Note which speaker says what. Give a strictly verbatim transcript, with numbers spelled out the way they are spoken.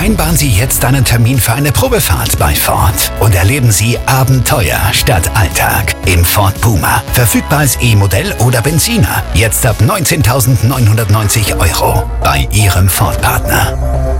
Speaker 1: Vereinbaren Sie jetzt einen Termin für eine Probefahrt bei Ford und erleben Sie Abenteuer statt Alltag im Ford Puma. Verfügbar als E-Modell oder Benziner. Jetzt ab neunzehntausendneunhundertneunzig Euro bei Ihrem Ford-Partner.